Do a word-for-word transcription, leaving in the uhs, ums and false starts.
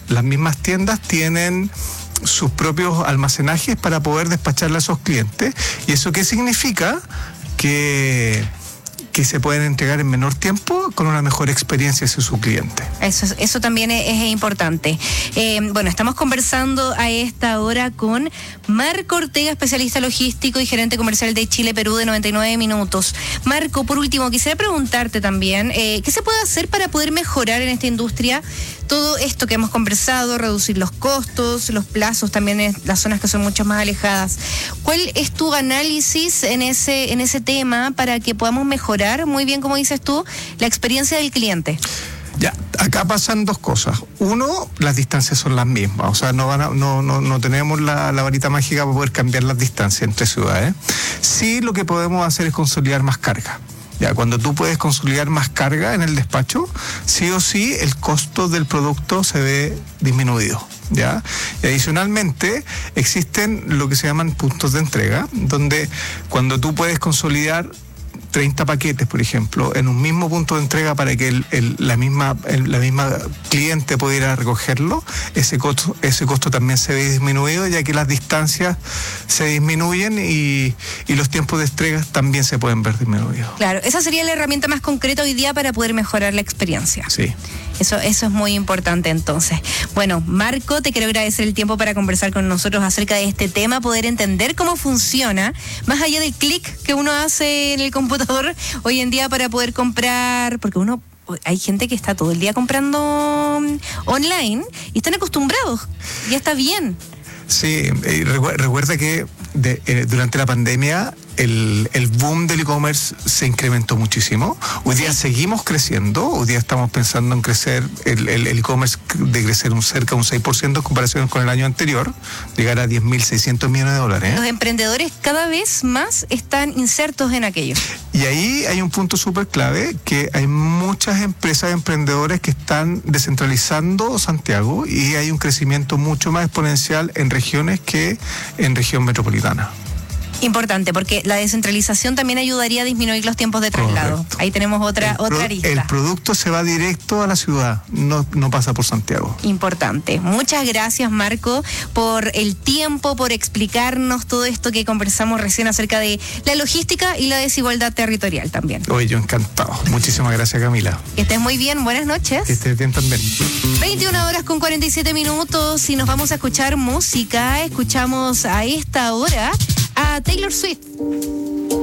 las mismas tiendas tienen sus propios almacenajes para poder despacharle a esos clientes. ¿Y eso qué significa? Que... que se pueden entregar en menor tiempo con una mejor experiencia hacia su cliente. Eso, eso también es, es importante. Eh, bueno, estamos conversando a esta hora con Marco Ortega, especialista logístico y gerente comercial de Chile Perú de noventa y nueve minutos. Marco, por último, quisiera preguntarte también, eh, ¿qué se puede hacer para poder mejorar en esta industria todo esto que hemos conversado, reducir los costos, los plazos también en las zonas que son mucho más alejadas? ¿Cuál es tu análisis en ese, en ese tema para que podamos mejorar, muy bien como dices tú, la experiencia del cliente? Ya, acá pasan dos cosas. Uno, las distancias son las mismas, o sea, no van a, no, no, no tenemos la, la varita mágica para poder cambiar las distancias entre ciudades. Sí, lo que podemos hacer es consolidar más carga. Ya, cuando tú puedes consolidar más carga en el despacho, sí o sí el costo del producto se ve disminuido. ¿Ya? Y adicionalmente existen lo que se llaman puntos de entrega, donde cuando tú puedes consolidar treinta paquetes, por ejemplo, en un mismo punto de entrega para que el, el, la misma el, la misma cliente pudiera recogerlo, ese costo, ese costo también se ve disminuido, ya que las distancias se disminuyen y, y los tiempos de entrega también se pueden ver disminuidos. Claro, esa sería la herramienta más concreta hoy día para poder mejorar la experiencia. Sí. Eso, eso es muy importante entonces. Bueno, Marco, te quiero agradecer el tiempo para conversar con nosotros acerca de este tema, poder entender cómo funciona, más allá del clic que uno hace en el computador hoy en día para poder comprar, porque uno, hay gente que está todo el día comprando online y están acostumbrados, ya está bien. Sí, eh, recu- recuerda que de, eh, durante la pandemia el, el boom del e-commerce se incrementó muchísimo. Hoy día seguimos creciendo, hoy día estamos pensando en crecer, el, el, el e-commerce de crecer un cerca de un seis por ciento en comparación con el año anterior, llegar a diez mil seiscientos millones de dólares. Los emprendedores cada vez más están insertos en aquello. Y ahí hay un punto súper clave, que hay muchas empresas emprendedores que están descentralizando Santiago y hay un crecimiento mucho más exponencial en regiones que en región metropolitana. Importante, porque la descentralización también ayudaría a disminuir los tiempos de traslado. Correcto. Ahí tenemos otra, el otra pro, arista. El producto se va directo a la ciudad, no, no pasa por Santiago. Importante. Muchas gracias, Marco, por el tiempo, por explicarnos todo esto que conversamos recién acerca de la logística y la desigualdad territorial también. Oye, yo encantado. Muchísimas gracias, Camila. Que estés muy bien. Buenas noches. Que estés bien también. veintiuna horas con cuarenta y siete minutos y nos vamos a escuchar música. Escuchamos a esta hora a Taylor Swift.